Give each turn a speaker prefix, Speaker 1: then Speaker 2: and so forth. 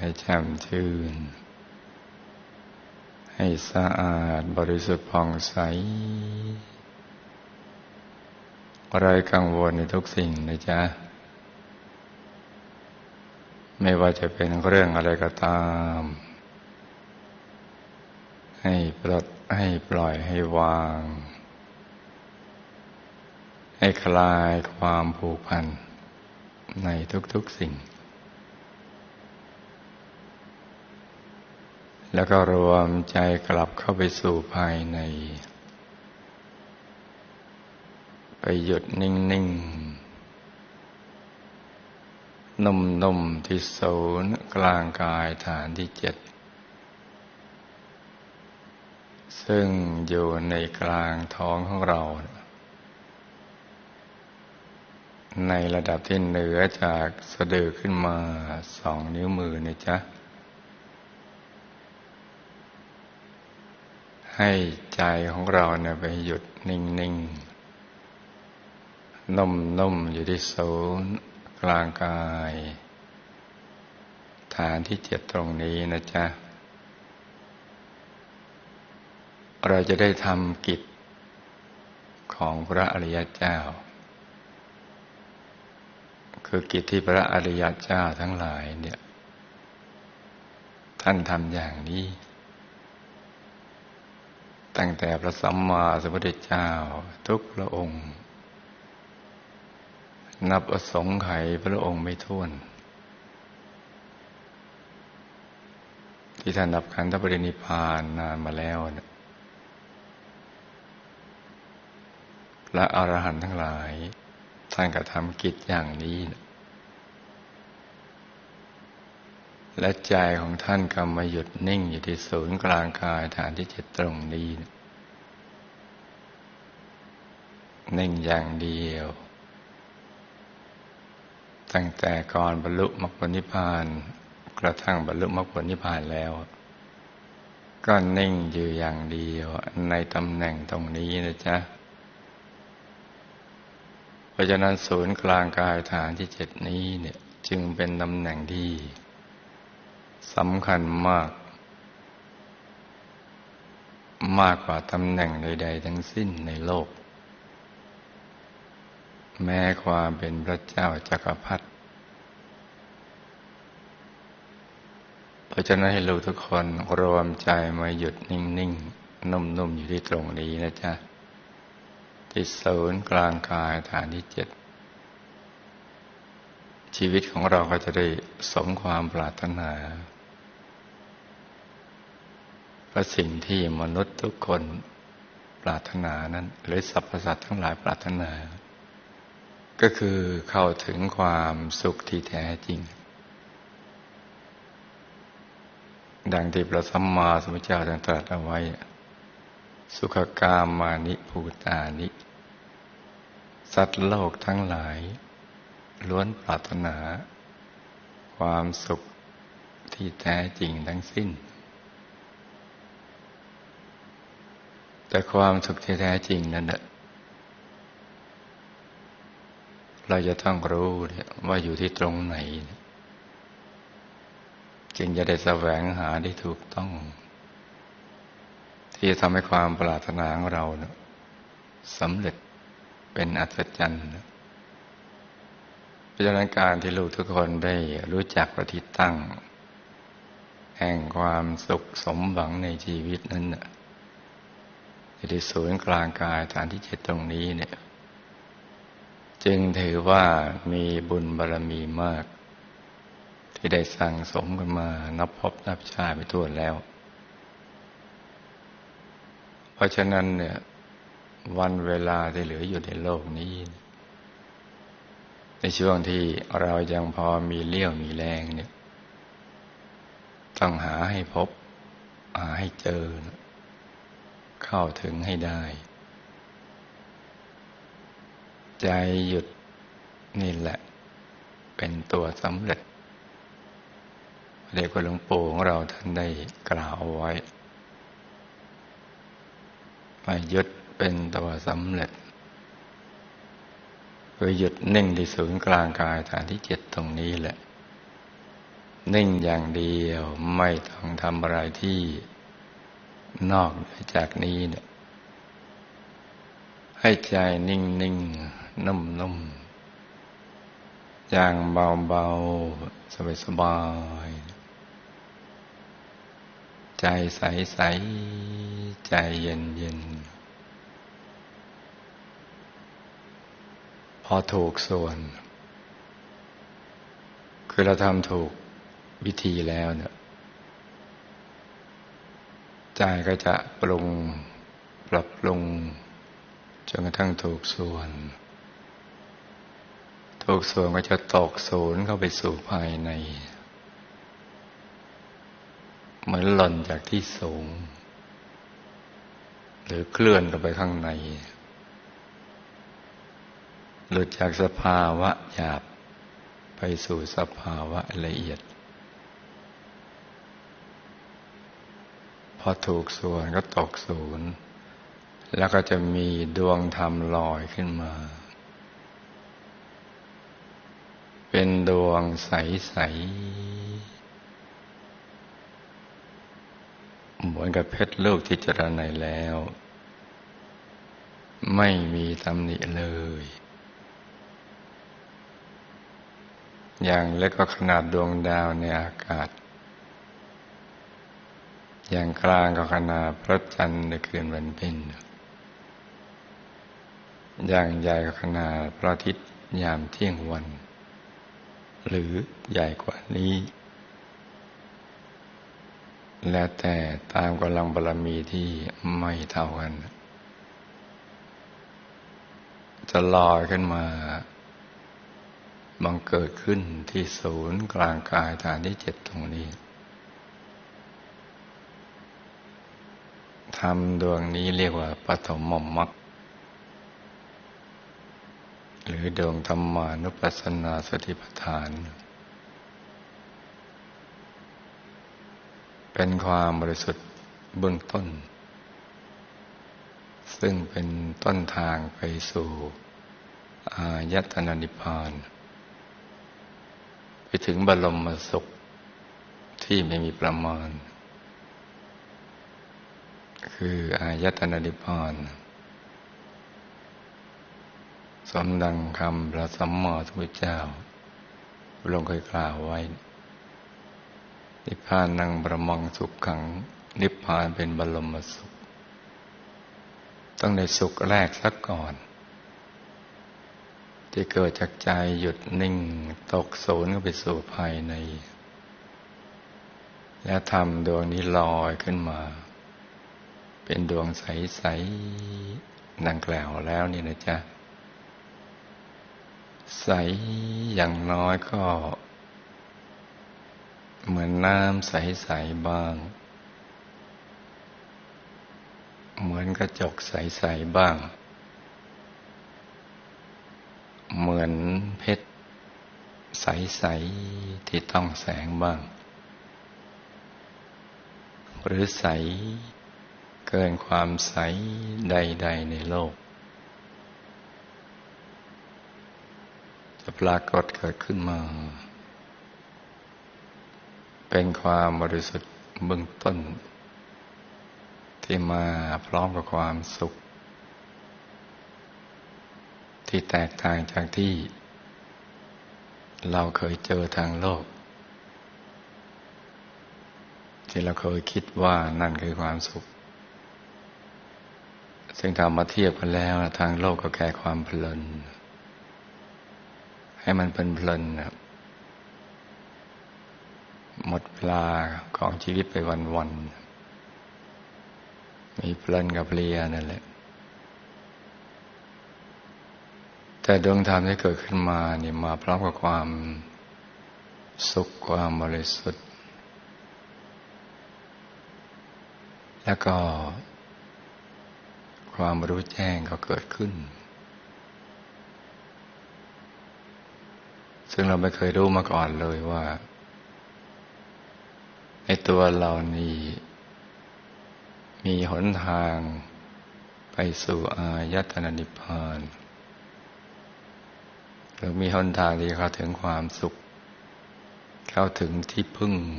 Speaker 1: ให้แจ่มชื่นให้สะอาดบริสุทธิ์ผ่องใสไร้กังวลในทุกสิ่งนะจ๊ะไม่ว่าจะเป็นเรื่องอะไรก็ตามให้ปลดให้ปล่อยให้วางให้คลายความผูกพันในทุกๆสิ่งแล้วก็รวมใจกลับเข้าไปสู่ภายในไปหยุดนิ่งๆนุ่มๆที่ศูนย์กลางกายฐานที่7ซึ่งอยู่ในกลางท้องของเราในระดับที่เหนือจากสะดือขึ้นมา2 นิ้วมือนะจ๊ะให้ใจของเราเนี่ยไปหยุดนิ่งๆนุ่มๆอยู่ที่ศูนย์กลางกายฐานที่7ตรงนี้นะจ๊ะเราจะได้ทำกิจของพระอริยเจ้าคือกิจที่พระอริยเจ้าทั้งหลายเนี่ยท่านทำอย่างนี้ตั้งแต่พระสัมมาสัมพุทธเจ้าทุกพระองค์นับอสงไขยพระองค์ไม่ถ้วนที่ท่านดับขันธปรินิพพานนานมาแล้วและอรหันต์ทั้งหลายท่านก็ทำกิจอย่างนี้และใจของท่านก็มาหยุดนิ่งอยู่ที่ศูนย์กลางกายฐานที่7ตรงนี้นิ่งอย่างเดียวตั้งแต่ก่อนบรรลุมรรคผลนิพพานกระทั่งบรรลุมรรคผลนิพพานแล้วก็นิ่งอยู่อย่างเดียวในตำแหน่งตรงนี้นะจ๊ะเพราะฉะนั้นศูนย์กลางกายฐานที่7นี้เนี่ยจึงเป็นตำแหน่งที่สำคัญมากกว่าตำแหน่งใดๆทั้งสิ้นในโลกแม้ความเป็นพระเจ้าจักรพรรดิเพราะฉะนั้นให้ลูกทุกคนรวมใจมาหยุดนิ่งๆนุ่มๆอยู่ที่ตรงนี้นะจ๊ะที่ศูนย์กลางกายฐานที่7ชีวิตของเราก็จะได้สมความปรารถนาเพราะสิ่งที่มนุษย์ทุกคนปรารถนานั้นหรือสรรพสัตว์ทั้งหลายปรารถนาก็คือเข้าถึงความสุขที่แท้จริงดังที่พระสัมมาสัมพุทธเจ้าตรัสเอาไว้สุขกามานิภูตานิสัตว์โลกทั้งหลายล้วนปรารถนาความสุขที่แท้จริงทั้งสิ้นแต่ความสุขที่แท้จริงนั้นเราจะต้องรู้ว่าอยู่ที่ตรงไหนจึงจะได้แสวงหาได้ถูกต้องที่จะทำให้ความปรารถนาของเราสำเร็จเป็นอัศจรรย์เพราะฉะนั้นการที่ลูกทุกคนได้รู้จักปฏิตั้งแห่งความสุขสมหวังในชีวิตนั้นที่ศูนย์กลางกายฐานที่7ตรงนี้เนี่ยจึงถือว่ามีบุญบารมีมากที่ได้สั่งสมกันมานับพบนับชาติไปทั่วแล้วเพราะฉะนั้นเนี่ยวันเวลาที่เหลืออยู่ในโลกนี้ในช่วงที่เรายังพอมีเลี้ยวมีแรงเนี่ยต้องหาให้พบหาให้เจอเข้าถึงให้ได้ใจหยุดนี่แหละเป็นตัวสำเร็จเรียกว่าหลวงปู่ของเราท่านได้กล่าวเอาไว้ว่าหยุดเป็นตัวสำเร็จคือหยุดนิ่งที่ศูนย์กลางกายฐานที่7ตรงนี้แหละนิ่งอย่างเดียวไม่ต้องทำอะไรที่นอกเหนือจากนี้เนี่ยให้ใจนิ่งนิ่งนุ่มนุ่มอย่างเบาเบาสบายสบายใจใสใสใจเย็นเย็นพอถูกส่วนคือเราทำถูกวิธีแล้วเนี่ยใจก็จะปรุงปรับปรุงจนกระทั่งถูกส่วนก็จะตกศูนย์เข้าไปสู่ภายในเหมือนหล่นจากที่สูงหรือเคลื่อนเข้าไปข้างในหลุดจากสภาวะหยาบไปสู่สภาวะละเอียดพอถูกส่วนก็ตกศูนย์แล้วก็จะมีดวงธรรมลอยขึ้นมาเป็นดวงใสๆเหมือนกับเพชรลูกที่เจริญในแล้วไม่มีตำหนิเลยอย่างเล็กก็ขนาดดวงดาวในอากาศอย่างกลางก็ขนาดพระจันทร์ในคืนวันเพ็ญอย่างใหญ่ก็ขนาดพระอาทิตย์ยามเที่ยงวันหรือใหญ่กว่านี้แล้วแต่ตามกำลังบารมีที่ไม่เท่ากันจะลอยขึ้นมาบังเกิดขึ้นที่ศูนย์กลางกายฐานที่7ตรงนี้ธรรมดวงนี้เรียกว่าปฐมมรรคหรือดวงธรรมานุปัสสนาสติปัฏฐานเป็นความบริสุทธิ์เบื้องต้นซึ่งเป็นต้นทางไปสู่อายตนะนิพพานไปถึงบรมสุขที่ไม่มีประมาณคืออายตนะนิพพานสมดังคำพระสัมมาสัมพุทธเจ้าพระองค์เคยกล่าวไว้นิพพานังบรมังสุขขังนิพพานเป็นบรมสุขต้องในสุขแรกซะก่อนที่เกิดจากใจหยุดนิ่งตกศูนย์เข้าไปสู่ภายในและธรรมดวงนี้ลอยขึ้นมาเป็นดวงใสๆดังกล่าวแล้วนี่นะจ๊ะใสอย่างน้อยก็เหมือนน้ำใสๆบ้างเหมือนกระจกใสๆบ้างเหมือนเพชรใสๆที่ต้องแสงบ้างหรือใสเกินความใสใดๆในโลกจะปรากฏเกิดขึ้นมาเป็นความบริสุทธิ์เบื้องต้นที่มาพร้อมกับความสุขที่แตกต่างจากที่เราเคยเจอทางโลกที่เราเคยคิดว่านั่นคือความสุขซึ่งทำมาเทียบกันแล้วทางโลกก็แค่ความเพลินให้มันเป็นเพลินหมดเวลาของชีวิตไปวันๆมีเพลินกับเพลียนั่นแหละแต่ดวงธรรมที่เกิดขึ้นมานี่มาพร้อมกับความสุขความบริสุทธิ์แล้วก็ความรู้แจ้งก็เกิดขึ้นซึ่งเราไม่เคยรู้มาก่อนเลยว่าในตัวเรานี่มีหนทางไปสู่อายตนะนิพพานหรือมีหนทางที่เข้าถึงความสุขเข้าถึงที่พึ่ง